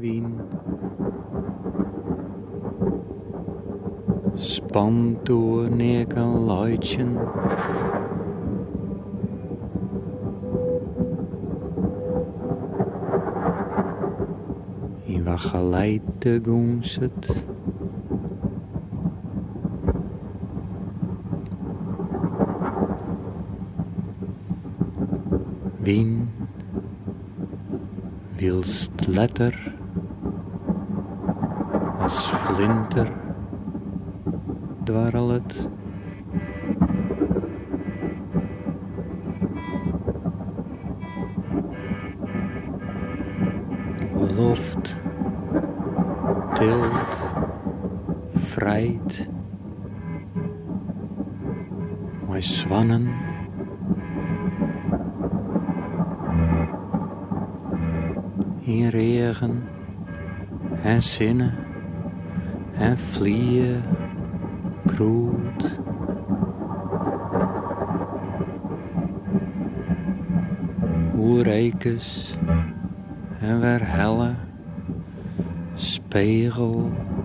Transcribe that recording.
wien. Spant door neer een luidjen. In wat geleid de goenset. Wien wilst letter als flinter dwarrelt. Loft, tilt, vrijt, mijn zwannen. In regen en zinnen en vliegen, kroet. Oerekes en weer helle, spiegel